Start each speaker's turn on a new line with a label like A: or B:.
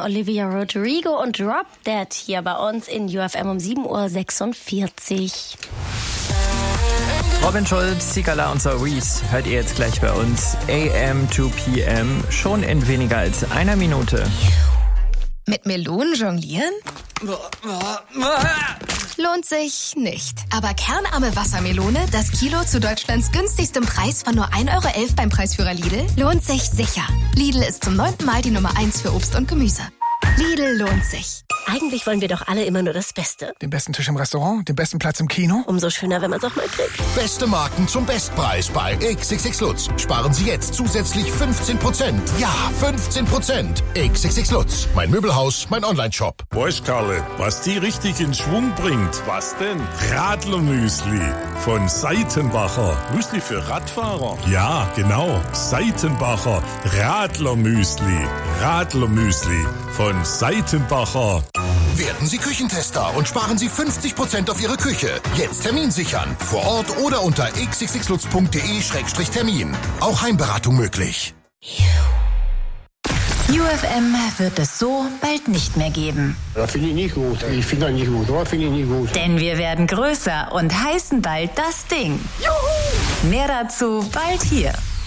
A: Olivia Rodrigo und Drop Dead hier bei uns in UFM um 7:46 Uhr.
B: Robin Schulz, Sigala und Reese hört ihr jetzt gleich bei uns. AM to PM, schon in weniger als einer Minute.
C: Mit Melonen jonglieren? Lohnt sich nicht. Aber kernarme Wassermelone, das Kilo zu Deutschlands günstigstem Preis von nur 1,11 € beim Preisführer Lidl, lohnt sich sicher. Lidl ist zum 9. Mal die Nummer 1 für Obst und Gemüse. Lidl lohnt sich.
A: Eigentlich wollen wir doch alle immer nur das Beste.
D: Den besten Tisch im Restaurant, den besten Platz im Kino.
A: Umso schöner, wenn man es auch mal kriegt.
E: Beste Marken zum Bestpreis bei XXX Lutz. Sparen Sie jetzt zusätzlich 15%. Ja, 15%. XXX Lutz. Mein Möbelhaus, mein Onlineshop.
F: Weißt, Karle, was die richtig in Schwung bringt? Was denn? Radlermüsli von Seitenbacher. Müsli für Radfahrer? Ja, genau. Seitenbacher Radlermüsli. Radlermüsli von Seitenbacher.
E: Werden Sie Küchentester und sparen Sie 50% auf Ihre Küche. Jetzt Termin sichern. Vor Ort oder unter xxxlutz.de/termin. Auch Heimberatung möglich.
G: UFM wird es so bald nicht mehr geben.
H: Das finde ich nicht gut. Ich finde das nicht gut. Das finde ich nicht gut.
G: Denn wir werden größer und heißen bald das Ding. Juhu! Mehr dazu bald hier.